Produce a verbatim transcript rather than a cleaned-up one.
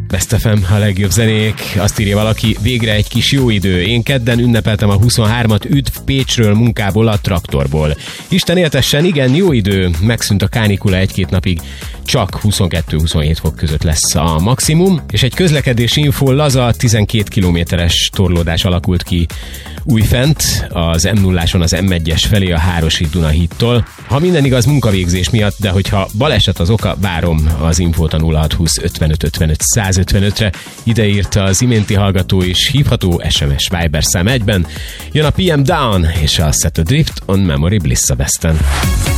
Best ef em, a legjobb zenék. Azt írja valaki, végre egy kis jó idő. Én kedden ünnepeltem a huszonhármat, üdv Pécsről, munkából, a traktorból. Isten éltessen, igen, jó idő. Megszűnt a kánikula egy-két napig. Csak huszonkettő-huszonhét fok között lesz a maximum, és egy közlekedési info, laza tizenkét kilométeres torlódás alakult ki újfent, az em nulláson az em egyes felé a Hárosi Dunahídtól. Ha minden igaz, munkavégzés miatt, de hogyha baleset az oka, várom az infót a nulla hat húsz ötvenöt ötvenöt száz ötvenötre. Ide írta az iménti hallgató is, hívható es em es Viber szám egyben. Jön a pé em Down és a Set Adrift on Memory Bliss a Besten.